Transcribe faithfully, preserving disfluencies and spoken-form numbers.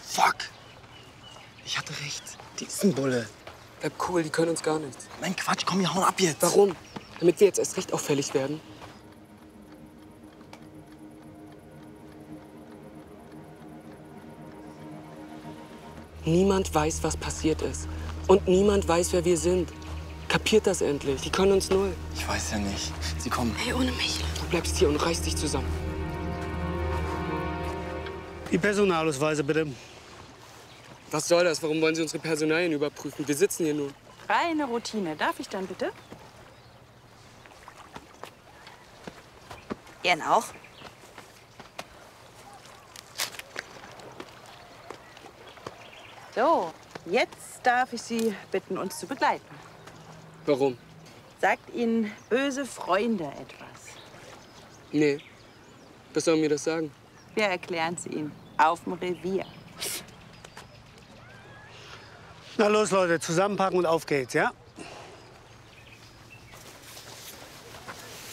Fuck. Ich hatte recht. Die ist ein Bulle. Bleib cool, die können uns gar nichts. Nein, Quatsch, komm, wir hauen ab jetzt. Warum? Damit wir jetzt erst recht auffällig werden? Niemand weiß, was passiert ist. Und niemand weiß, wer wir sind. Kapiert das endlich? Die können uns null. Ich weiß ja nicht. Sie kommen. Hey, ohne mich. Du bleibst hier und reißt dich zusammen. Die Personalausweise, bitte. Was soll das? Warum wollen Sie unsere Personalien überprüfen? Wir sitzen hier nur. Reine Routine. Darf ich dann bitte? Gern auch. So, jetzt darf ich Sie bitten, uns zu begleiten. Warum? Sagt Ihnen böse Freunde etwas? Nee. Was sollen wir das sagen? Wir erklären es Ihnen. Auf dem Revier. Na los, Leute, zusammenpacken und auf geht's, ja?